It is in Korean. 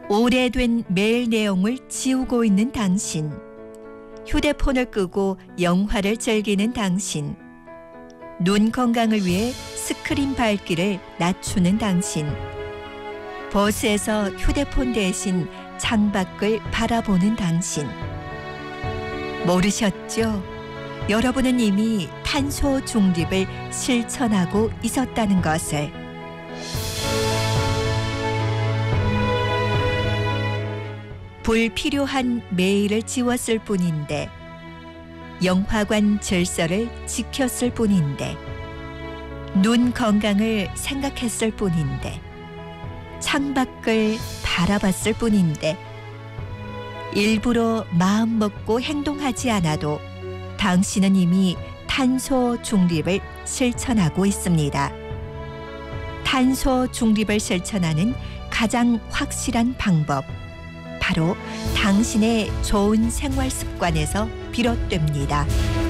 오래된 메일 내용을 지우고 있는 당신. 휴대폰을 끄고 영화를 즐기는 당신. 눈 건강을 위해 스크린 밝기를 낮추는 당신. 버스에서 휴대폰 대신 창밖을 바라보는 당신. 모르셨죠? 여러분은 이미 탄소 중립을 실천하고 있었다는 것을. 불필요한 메일을 지웠을 뿐인데, 영화관 질서를 지켰을 뿐인데, 눈 건강을 생각했을 뿐인데, 창밖을 바라봤을 뿐인데, 일부러 마음 먹고 행동하지 않아도 당신은 이미 탄소 중립을 실천하고 있습니다. 탄소 중립을 실천하는 가장 확실한 방법, 바로 당신의 좋은 생활 습관에서 비롯됩니다.